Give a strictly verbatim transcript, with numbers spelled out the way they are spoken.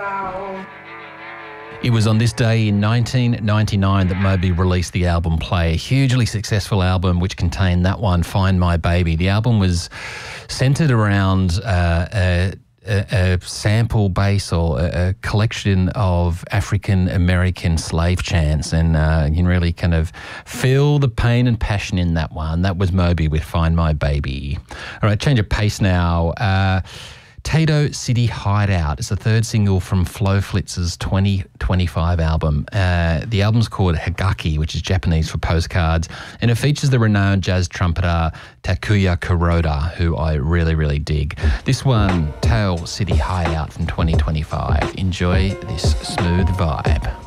It was on this day in nineteen ninety-nine that Moby released the album Play, a hugely successful album which contained that one, Find My Baby. The album was centred around uh, a, a, a sample base or a, a collection of African-American slave chants, and uh, you can really kind of feel the pain and passion in that one. That was Moby with Find My Baby. All right, change of pace now. Uh, Tato City Hideout is the third single from Flo Flitz's twenty twenty-five album. Uh, the album's called Hagaki, which is Japanese for postcards, and it features the renowned jazz trumpeter Takuya Kuroda, who I really, really dig. This one, Tato City Hideout from twenty twenty-five. Enjoy this smooth vibe.